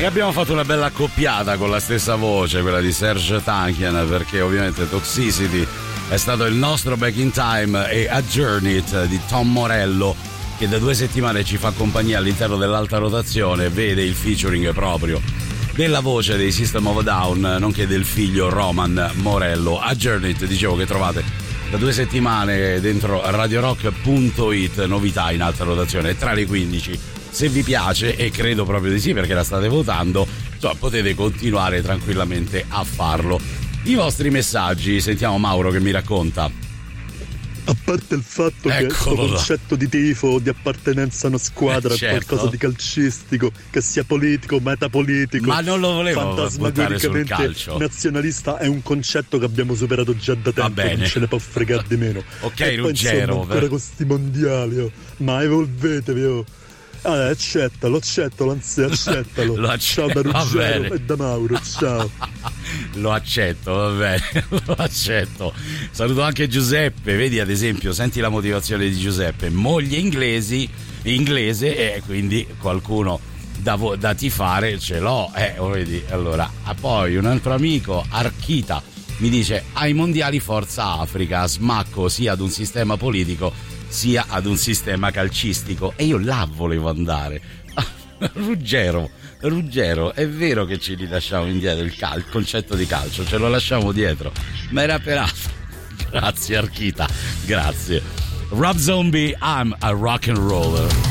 E abbiamo fatto una bella accoppiata con la stessa voce, quella di Serge Tankian, perché ovviamente Toxicity è stato il nostro Back in Time, e Adjourned di Tom Morello, che da 2 settimane ci fa compagnia all'interno dell'alta rotazione, vede il featuring proprio della voce dei System of a Down, nonché del figlio Roman Morello. Adjourned, dicevo, che trovate da 2 settimane dentro radiorock.it, novità in alta rotazione tra le 15. Se vi piace, e credo proprio di sì perché la state votando, insomma, potete continuare tranquillamente a farlo. I vostri messaggi, sentiamo Mauro che mi racconta. A parte il fatto che il concetto di tifo, di appartenenza a una squadra, certo, qualcosa di calcistico, che sia politico, metapolitico, ma non lo volevo fantasmagoricamente nazionalista, è un concetto che abbiamo superato già da tempo, non ce ne può fregare di meno. Ok, e Ruggero, poi, ancora con sti mondiali, ma evolvetevi, accettalo, accettalo. Ciao da Ruggero e da Mauro, ciao. Lo accetto, va bene, lo accetto. Saluto anche Giuseppe, vedi, ad esempio, senti la motivazione di Giuseppe: moglie inglese, e quindi qualcuno da tifare ce l'ho, vedi. Allora, poi un altro amico, Archita, mi dice: ai mondiali Forza Africa, smacco sia ad un sistema politico sia ad un sistema calcistico. E io là volevo andare. Ruggero, è vero che ci rilasciamo indietro il concetto di calcio, ce lo lasciamo dietro, ma era per altro. Grazie Archita, grazie. Rob Zombie, I'm a rock and roller.